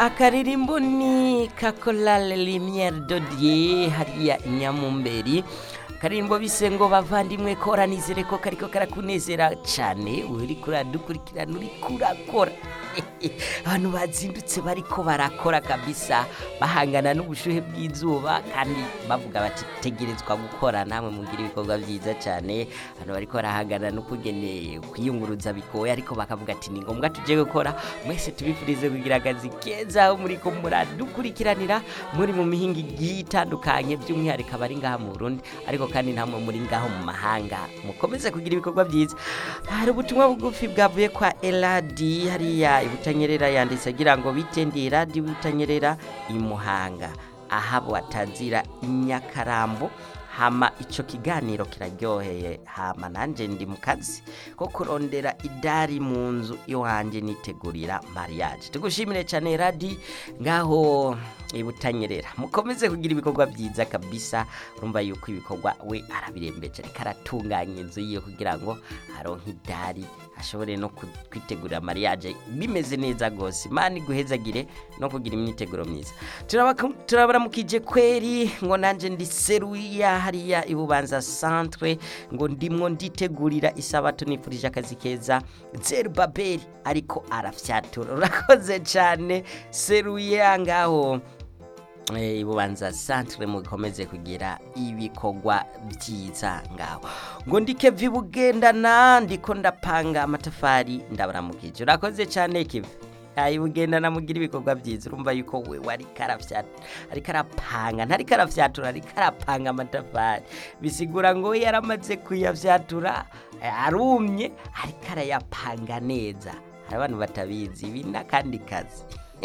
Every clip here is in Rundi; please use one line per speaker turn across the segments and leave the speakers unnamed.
akaririmbo ni kakola lumière dodier hariya inyamumberi karirimbo bise ngo bavandimwe kora nizere ko kariko karakunezera cyane uri kuradukurikirana uri kurakora abantu bazindutse bariko barakora kabisa bahangana n'ubushuhe bw'izuba kandi bavuga bati tegerezwa gukora namwe mugira ibikorwa byiza cyane abantu bariko barahangana no kugeneye kwiyunguruza bikoye ariko bakavuga ati ni ngombwa tuje gukora mwese tubifurize kugira akazi keza aho muri ko muradukurikiranira muri mu mihingi gitandukanye by'umwihariko abari ngaha mu Burundi ariko kandi namwe muri ngaho mu mahanga mukomeze kugira ibikorwa byiza. Hari ubutumwa bugufi bwavuye kwa Eladi hariya ibutanyerera yanditse agira ngo bitendeye Radio Butanyerera imuhanga ahabo atazira inyakarambo hama ico kiganiro kiraryoheye hama nanje ndi mu kazi ko kurondera idari mu nzu iwanje nitegurira mariage. Tugushimire cyane Radi ngaho ibutanyerera mukomeze kugira ibikorwa byiza kabisa urumva yuko ibikorwa we arabirembeje karatunganya inzu yiye kugira ngo aronke idari ashobore no kwitegurira mariage bimeze neza gose mani guhezagire no kugira imyiteguro myiza. Turabara mukije kweri ngo nanje ndi seruya hariya ibubanza centre ngo ndimwo nditegurira isabato nifurije akazi keza Zerubabeli ariko arafyatura urakoze cyane seruya ngaho ibubanza centre mukomeze kugira ibikorwa byiza ngaho ngo ndike vibugendana ndiko ndapanga amatafari ndabaramukije urakoze cyane kive bugendana mugira ibikorwa byiza urumva yuko we wari karafyatura ari karapanga ntari karafyatura ari karapanga amatafari bisigura ngo yaramaze kuyafyatura arumye ari karayapanga neza hari abantu batabizi ibi nakandi kazi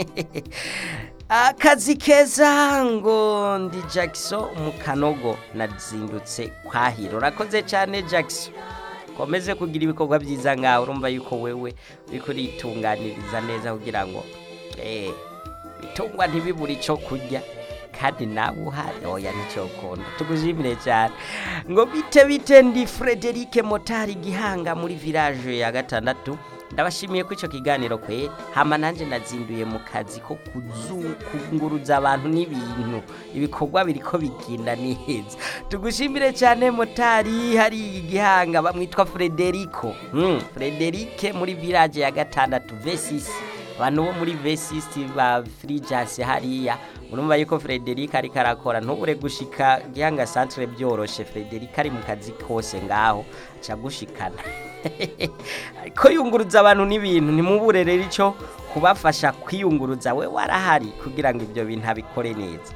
akazi keza ngo ndi Jackson mu Kanogo nazindutse kwahira urakoze cyane Jackson komeze kugira ibikorwa byiza ngaho urumva yuko wewe uriko ritunganiriza neza kugira ngo bitungwa ntibibura ico kurya kandi nawe uhari oya nico konda tugujimire cyane ngo bite ndi Frederic Motari Gihanga muri village ya gatandatu ndabashimiye ko ico kiganiro kwe hama nanje nazinduye mu kazi ko kunguruza abantu n'ibintu ibikorwa biriko bigenda neza tugushimire cyane Motari hari Gihanga bamwitwa Frederico Frederic muri village ya gatandatu V6 abantu bo muri V6 ba Frigas hariya urumva yuko Frederic ari karakora ntubure gushika Gihanga centre byoroshe Frederic ari mu kazi kose ngaho aca gushikana ko yunguruza abantu n'ibintu nimubure rero ico kubafasha kwiyunguruza we warahari kugira ngo ibyo bintu abikore neza.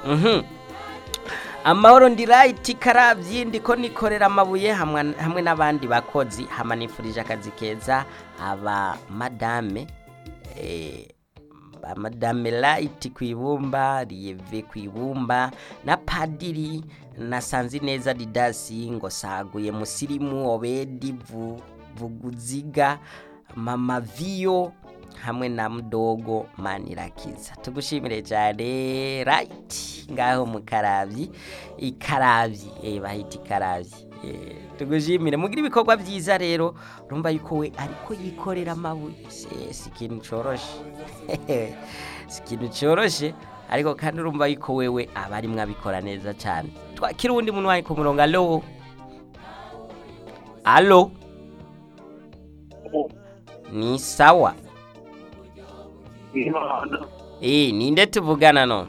Amahoro ndi right karavyi ndiko nikorera amabuye hamwe n'abandi bakozi hama nifurije akazi keza aba madame Madame Light kwibumba Rieve kwibumba na Padiri na Sanzineza Didasi ngo saguye musirimu Obedi Vuguziga Mama Vio hamwe na Mdogo Manirakiza tugushimire cyane right ngaho mu Karavyi ikaravyi bahita ikaravyi tugushimire mugira ibikorwa byiza rero urumva yuko we ariko yikorera amabuye sikintu coroshe ariko kandi urumva yuko wewe abari mwabikora neza cyane twakira undi muntu wari ku murongo allo ni sawa ninde tuvugana none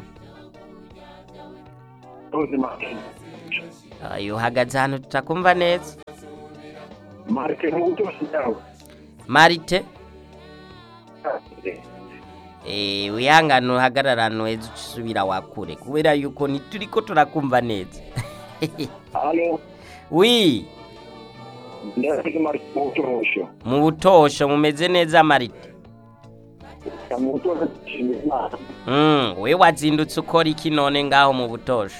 ayo hagaze hano tutakumva neza
Marite mu butoshi yawe
Marite wihangano hagararano ezo usubira wakure kubera yuko nituriko turakumva neza
Allo
oui
ndashaka Marite
mu butosho mumeze neza Marite
mu butosho
we wazindutse ukora iki none ngaho mu butosho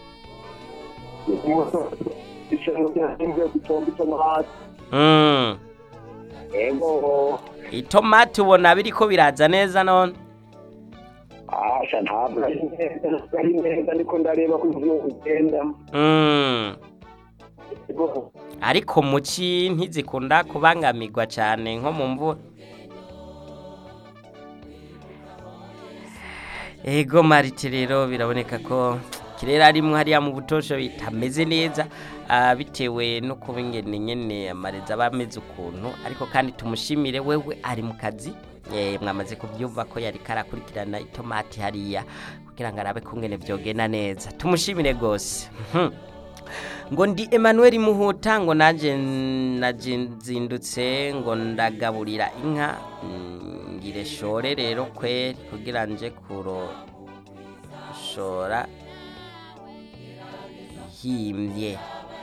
itomati ubona biriko biraza neza none
asha ntabwo ari neza ndiko ndareba ko ugenda
ariko muci ntizikunda kubangamirwa cyane nko mu mvura ego Marite rero biraboneka ko kirere arimwo hariya mu butosho bitameze neza bitewe no kuba ingene nyene amareza abameze ukuntu ariko kandi tumushimire wewe ari mu kazi mwamaze kubyumva ko yari karakurikirana itomati hariya kugira ngo arabe kungene vyogenda neza tumushimire gose ngo ndi Emmanuel Muhuta ngo naje nzindutse ngo ndagaburira inka ngire shore rero kweri kugira nje shora himbye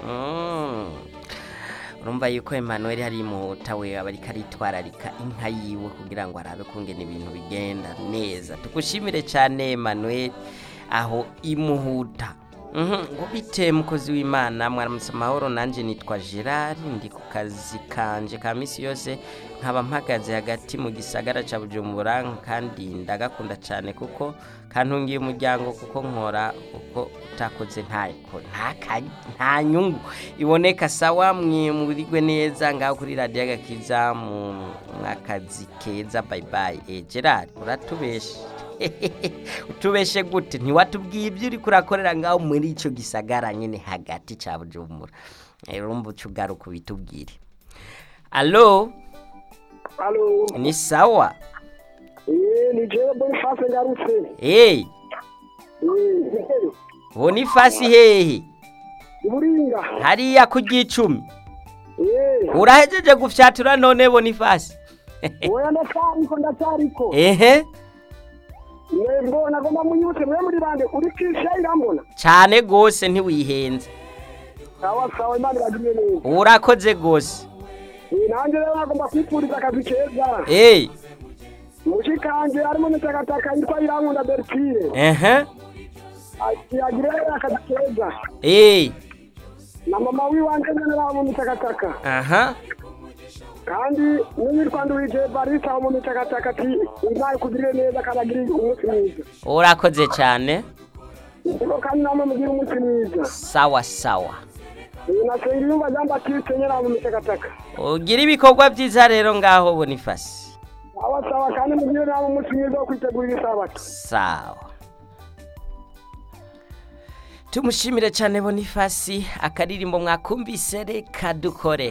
urumva yuko Emmanuel hari Muhuta we abari karitwararika inka yiwe kugira ngo arabe kungene ibintu bigenda neza tukushimire cyane Emmanuel aho imuhuta ngo bite mukozi w'Imana mwaramutse amahoro nanje nitwa Gerard ndi ku kazi kanje ka misi yose nkaba mpagaze hagati mu gisagara ca Bujumbura kandi ndagakunda cyane kuko kantungiye umuryango kuko nkora uko utakoze nta nyungu iboneka sawa mwirigwe neza ngaho kuri radio Agakiza mu mwakazi keza bye bye Gerard uratubeshe utubeshe gute ntiwatubwiye ibyo uri kurakorera ngaho muri ico gisagara nyene hagati ca Bujumbura urumva ucugaruka bitubwire allo ni sawa
ni jewe Boniface ngarutse
Boniface hehe
Buringa
hariya ku gicumi urahejeje gufyatura none Boniface
oya ndacariko
ehe
Yego nagomba munyutse mwe muri bande uri kisha irambona
cyane gose ntiwihenze
sawa Imana iragiye neza
urakoze gose
nanjye rero nagomba kwipuriza akazi keza mushikanje arimo n'takataka yitwa Irankunda Bertire agire akazi keza na mama wiwanje naramu n'takataka kandi n'uwitwa Nduwije Barisa mu mitakataka ati ingaye kugirire neza kanagira umunsi mwiza
urakoze cyane
uko kandi namwe mugira umunsi mwiza
sawa
nasengera yumva jamba kitsenyera mu mitakataka
ugira ibikorwa byiza rero ngaho Boniface
sawa kandi mugira namwe umunsi mwiza wo kwitegurira isabato
sawa tumushimire cyane Boniface akaririmbo mwakumvise reka dukore